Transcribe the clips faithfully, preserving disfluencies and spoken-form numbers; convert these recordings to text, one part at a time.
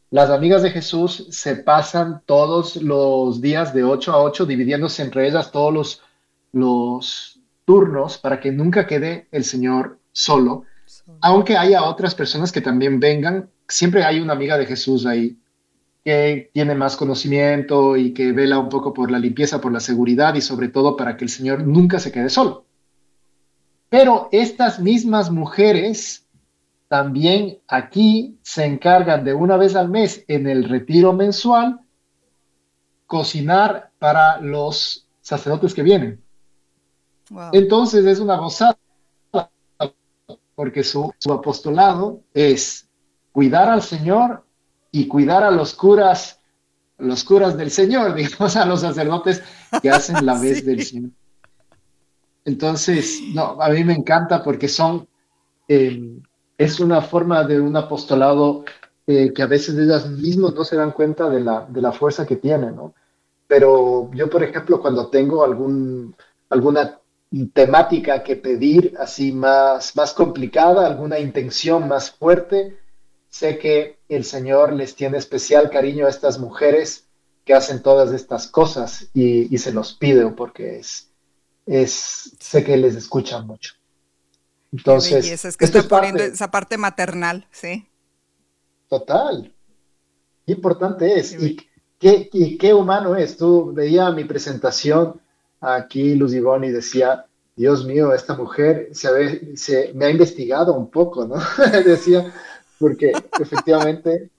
Las amigas de Jesús se pasan todos los días de ocho a ocho dividiéndose entre ellas todos los, los turnos para que nunca quede el Señor solo, Solo. aunque haya otras personas que también vengan, siempre hay una amiga de Jesús ahí que tiene más conocimiento y que vela un poco por la limpieza, por la seguridad y sobre todo para que el Señor nunca se quede solo. Pero estas mismas mujeres también aquí se encargan de una vez al mes en el retiro mensual cocinar para los sacerdotes que vienen. Wow. Entonces es una gozada porque su, su apostolado es cuidar al Señor y cuidar a los curas, los curas del Señor, digamos, a los sacerdotes que hacen la vez del Sí. Señor. Entonces, no, a mí me encanta porque son, eh, es una forma de un apostolado eh, que a veces ellas mismas no se dan cuenta de la, de la fuerza que tienen, ¿no? Pero yo, por ejemplo, cuando tengo algún, alguna temática que pedir así más, más complicada, alguna intención más fuerte, sé que el Señor les tiene especial cariño a estas mujeres que hacen todas estas cosas y, y se los pido porque es, es, sé que Sí. les escuchan mucho. Qué Entonces, belleza. Es que esto es está poniendo parte esa parte maternal, sí. total. Qué importante Qué es y bello. qué, y qué humano es. Tú veía mi presentación aquí, Luz Ivonne, y decía, Dios mío, esta mujer se, ha- se- me ha investigado un poco, ¿no? Decía, porque efectivamente,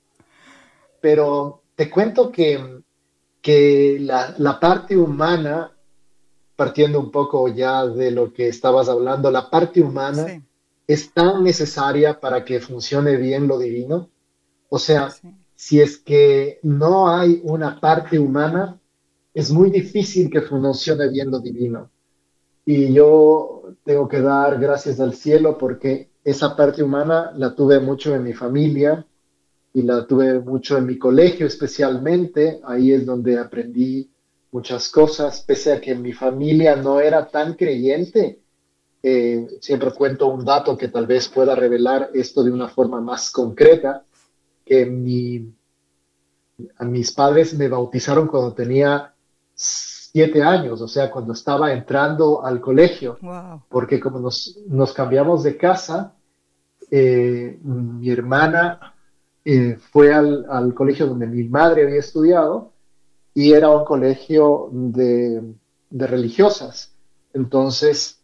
pero te cuento que, que la, la parte humana, partiendo un poco ya de lo que estabas hablando, la parte humana Sí, es tan necesaria para que funcione bien lo divino. O sea, sí. si es que no hay una parte humana, es muy difícil que funcione bien lo divino. Y yo tengo que dar gracias al cielo porque esa parte humana la tuve mucho en mi familia y la tuve mucho en mi colegio especialmente. Ahí es donde aprendí muchas cosas, pese a que mi familia no era tan creyente. Eh, siempre cuento un dato que tal vez pueda revelar esto de una forma más concreta, que mi, a mis padres me bautizaron cuando tenía siete años, o sea, cuando estaba entrando al colegio, Wow. porque como nos, nos cambiamos de casa, eh, mi hermana eh, fue al, al colegio donde mi madre había estudiado y era un colegio de, de religiosas. Entonces,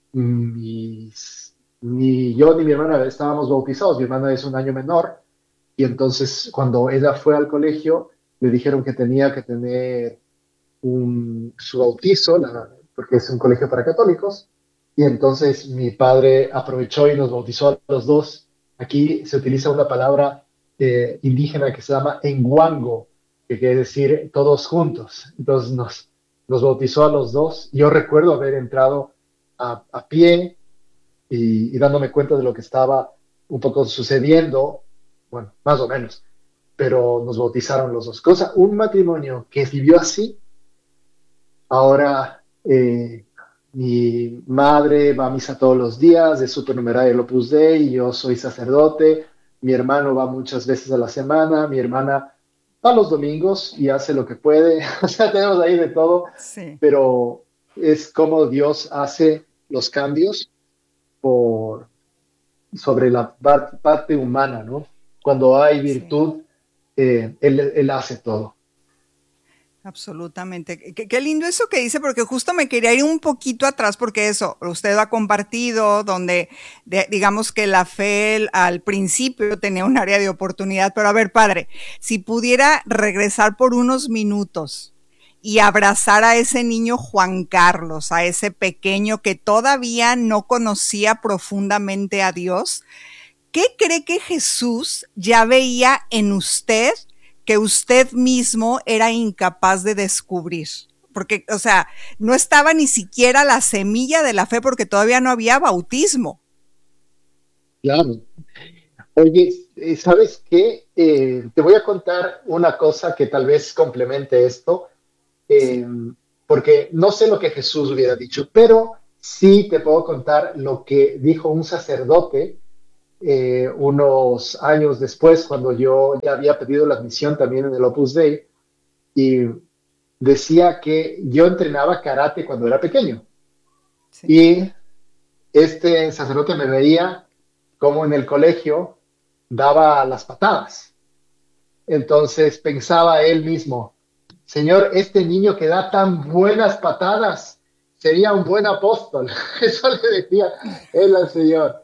mis, ni yo ni mi hermana estábamos bautizados, mi hermana es un año menor, y entonces cuando ella fue al colegio, le dijeron que tenía que tener un, su bautizo, la- porque es un colegio para católicos, y entonces mi padre aprovechó y nos bautizó a los dos. Aquí se utiliza una palabra eh, indígena que se llama enguango, que quiere decir todos juntos. Entonces nos, nos bautizó a los dos. Yo recuerdo haber entrado a, a pie y, y dándome cuenta de lo que estaba un poco sucediendo, bueno, más o menos, pero nos bautizaron los dos. Cosa, un matrimonio que vivió así, ahora eh, mi madre va a misa todos los días, es supernumerario del Opus Dei, yo soy sacerdote, mi hermano va muchas veces a la semana, mi hermana va los domingos y hace lo que puede, o sea, tenemos ahí de todo, Sí, pero es como Dios hace los cambios por, sobre la par- parte humana, ¿no? Cuando hay sí. virtud, eh, él, él hace todo. Absolutamente. Qué, qué lindo eso que dice, porque justo me quería ir un poquito atrás, porque eso, usted ha compartido, donde de- digamos que la fe al principio tenía un área de oportunidad, pero a ver, padre, si pudiera regresar por unos minutos y abrazar a ese niño Juan Carlos, a ese pequeño que todavía no conocía profundamente a Dios, ¿qué cree que Jesús ya veía en usted que usted mismo era incapaz de descubrir? Porque, o sea, no estaba ni siquiera la semilla de la fe porque todavía no había bautismo. Claro. Oye, eh, ¿sabes qué? Eh, te voy a contar una cosa que tal vez complemente esto, eh, Sí, porque no sé lo que Jesús hubiera dicho, pero sí te puedo contar lo que dijo un sacerdote eh, unos años después, cuando yo ya había pedido la admisión también en el Opus Dei, y decía que yo entrenaba karate cuando era pequeño. Sí. Y este sacerdote me veía como en el colegio daba las patadas. Entonces pensaba él mismo, Señor, este niño que da tan buenas patadas sería un buen apóstol. Eso le decía él al Señor.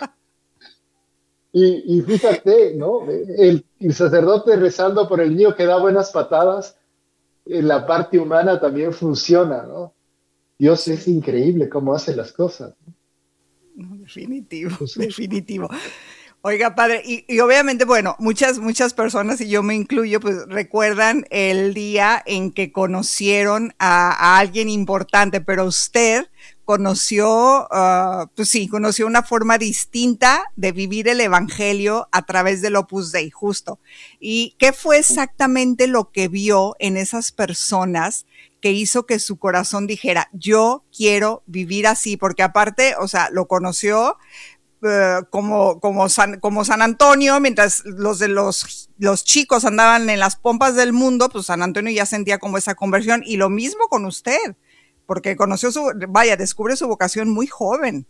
Y, y fíjate, ¿no? El, el sacerdote rezando por el niño que da buenas patadas, en la parte humana también funciona, ¿no? Dios es Sí. increíble cómo hace las cosas. No, definitivo, Entonces, definitivo. Oiga, padre, y, y, obviamente, bueno, muchas, muchas personas, y yo me incluyo, pues recuerdan el día en que conocieron a, a alguien importante, pero usted conoció, uh, pues sí, conoció una forma distinta de vivir el evangelio a través del Opus Dei, justo. ¿Y qué fue exactamente lo que vio en esas personas que hizo que su corazón dijera, yo quiero vivir así? Porque aparte, o sea, lo conoció Uh, como, como, San, como San Antonio, mientras los de los, los chicos andaban en las pompas del mundo, pues San Antonio ya sentía como esa conversión, y lo mismo con usted, porque conoció su, vaya, descubre su vocación muy joven.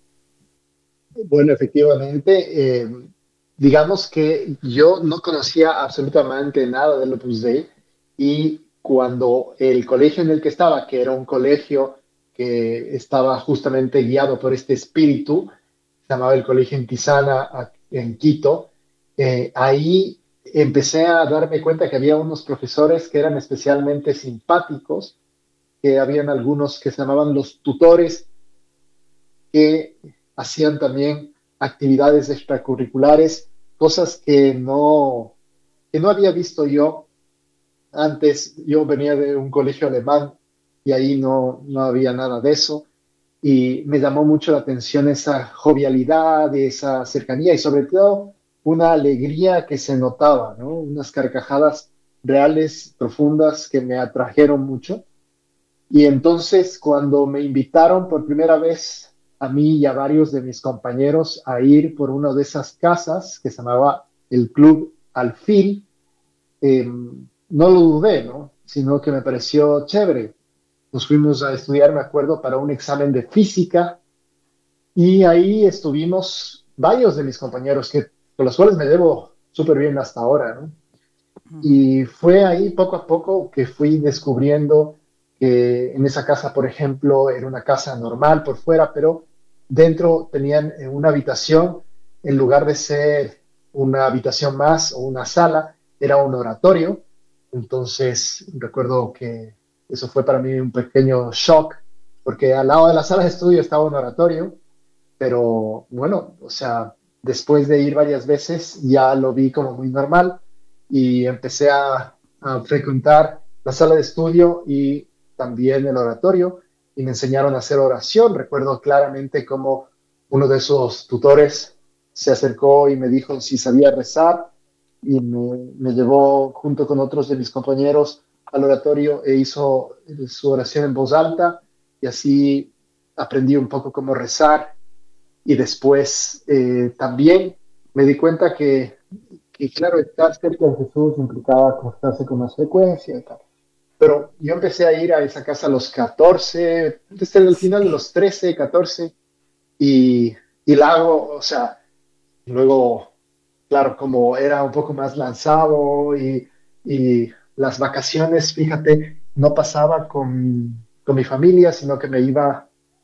bueno, efectivamente, eh, digamos que yo no conocía absolutamente nada del Opus Dei y cuando el colegio en el que estaba, que era un colegio que estaba justamente guiado por este espíritu, se llamaba el Colegio Intisana en Quito, eh, ahí empecé a darme cuenta que había unos profesores que eran especialmente simpáticos, que habían algunos que se llamaban los tutores, que hacían también actividades extracurriculares, cosas que no, que no había visto yo antes. Yo venía de un colegio alemán y ahí no, no había nada de eso. Y me llamó mucho la atención esa jovialidad, esa cercanía y sobre todo una alegría que se notaba, ¿no? Unas carcajadas reales, profundas, que me atrajeron mucho. Y entonces cuando me invitaron por primera vez a mí y a varios de mis compañeros a ir por una de esas casas que se llamaba el Club Alfil, eh, no lo dudé, ¿no? Sino que me pareció chévere. Nos fuimos a estudiar, me acuerdo, para un examen de física y ahí estuvimos varios de mis compañeros que, con los cuales me llevo súper bien hasta ahora, ¿no? Y fue ahí poco a poco que fui descubriendo que en esa casa, por ejemplo, era una casa normal por fuera, pero dentro tenían eh, una habitación, en lugar de ser una habitación más o una sala, era un oratorio. Entonces, recuerdo que eso fue para mí un pequeño shock, porque al lado de la sala de estudio estaba un oratorio, pero bueno, o sea, después de ir varias veces ya lo vi como muy normal y empecé a, a frecuentar la sala de estudio y también el oratorio y me enseñaron a hacer oración. Recuerdo claramente cómo uno de esos tutores se acercó y me dijo si sabía rezar y me, me llevó junto con otros de mis compañeros al oratorio e hizo su oración en voz alta y así aprendí un poco cómo rezar y después eh, también me di cuenta que, que, claro, estar cerca de Jesús implicaba acostarse con más frecuencia y tal. Pero yo empecé a ir a esa casa a los catorce, desde el final de Sí. los trece, catorce, y, y la hago, o sea, luego, claro, como era un poco más lanzado y, y las vacaciones, fíjate, no pasaba con, con mi familia, sino que me iba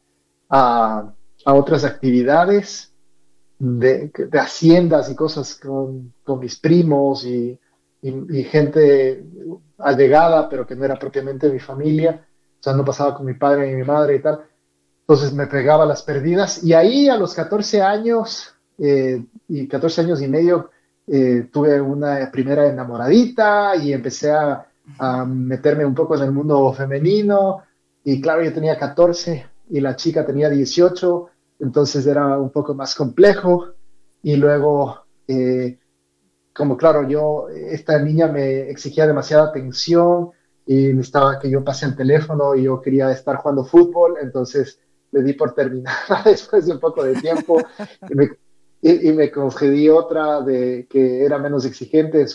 a, a otras actividades de, de haciendas y cosas con, con mis primos y, y, y gente allegada, pero que no era propiamente mi familia. O sea, no pasaba con mi padre y mi madre y tal. Entonces me pegaba las perdidas. Y ahí a los catorce años eh, y catorce años y medio eh, tuve una primera enamoradita y empecé a, a meterme un poco en el mundo femenino. Y claro, yo tenía catorce y la chica tenía dieciocho, entonces era un poco más complejo. Y luego, eh, como claro, yo, esta niña me exigía demasiada atención y necesitaba que yo pase el teléfono y yo quería estar jugando fútbol, entonces le di por terminada después de un poco de tiempo y me, y, y me concedí otra de que era menos exigente